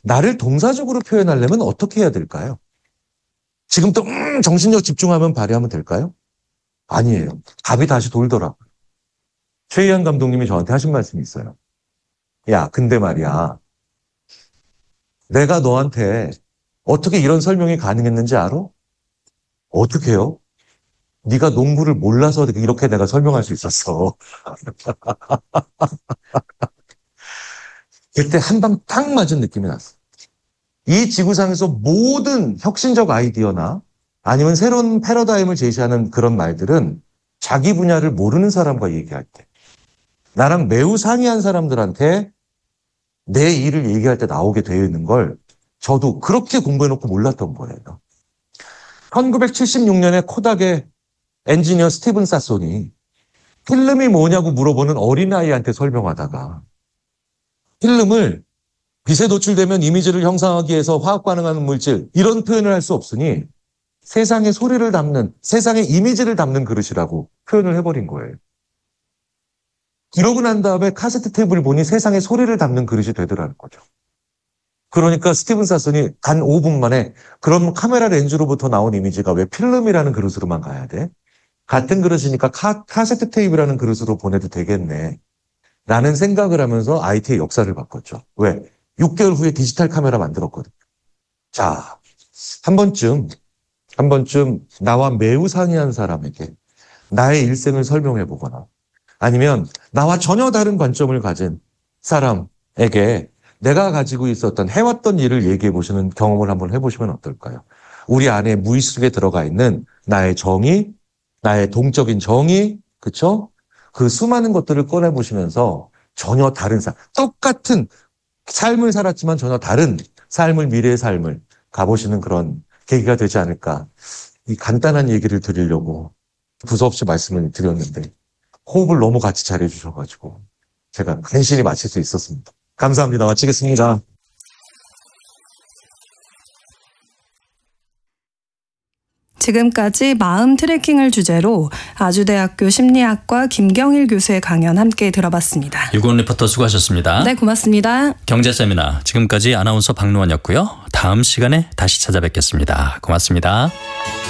나를 동사적으로 표현하려면 어떻게 해야 될까요? 지금 또 정신력 집중하면 발휘하면 될까요? 아니에요. 답이 다시 돌더라고요. 최희한 감독님이 저한테 하신 말씀이 있어요. 야, 근데 말이야. 내가 너한테 어떻게 이런 설명이 가능했는지 알아? 어떻게 해요? 네가 농구를 몰라서 이렇게 내가 설명할 수 있었어. 그때 한 방 딱 맞은 느낌이 났어. 이 지구상에서 모든 혁신적 아이디어나 아니면 새로운 패러다임을 제시하는 그런 말들은 자기 분야를 모르는 사람과 얘기할 때, 나랑 매우 상이한 사람들한테 내 일을 얘기할 때 나오게 되어 있는 걸 저도 그렇게 공부해놓고 몰랐던 거예요. 1976년에 코닥의 엔지니어 스티븐 사손이 필름이 뭐냐고 물어보는 어린아이한테 설명하다가 필름을 빛에 노출되면 이미지를 형상하기 위해서 화학 반응하는 물질 이런 표현을 할 수 없으니 세상의 소리를 담는, 세상의 이미지를 담는 그릇이라고 표현을 해버린 거예요. 그러고 난 다음에 카세트 테이프를 보니 세상의 소리를 담는 그릇이 되더라는 거죠. 그러니까 스티븐 사슨이 단 5분 만에 그럼 카메라 렌즈로부터 나온 이미지가 왜 필름이라는 그릇으로만 가야 돼? 같은 그릇이니까 카세트 테이프라는 그릇으로 보내도 되겠네. 라는 생각을 하면서 IT의 역사를 바꿨죠. 왜? 6개월 후에 디지털 카메라 만들었거든. 자, 한 번쯤 나와 매우 상이한 사람에게 나의 일생을 설명해 보거나 아니면 나와 전혀 다른 관점을 가진 사람에게 내가 가지고 있었던 해왔던 일을 얘기해 보시는 경험을 한번 해보시면 어떨까요? 우리 안에 무의식에 들어가 있는 나의 정의, 나의 동적인 정의, 그쵸? 그 수많은 것들을 꺼내보시면서 전혀 다른 똑같은 삶을 살았지만 전혀 다른 삶을, 미래의 삶을 가보시는 그런 계기가 되지 않을까. 이 간단한 얘기를 드리려고 두서없이 말씀을 드렸는데 호흡을 너무 같이 잘해 주셔가지고 제가 간신히 마칠 수 있었습니다. 감사합니다. 마치겠습니다. 지금까지 마음 트래킹을 주제로 아주대학교 심리학과 김경일 교수의 강연 함께 들어봤습니다. 유건 리포터 수고하셨습니다. 네, 고맙습니다. 경제세미나 지금까지 아나운서 박노원이었고요. 다음 시간에 다시 찾아뵙겠습니다. 고맙습니다.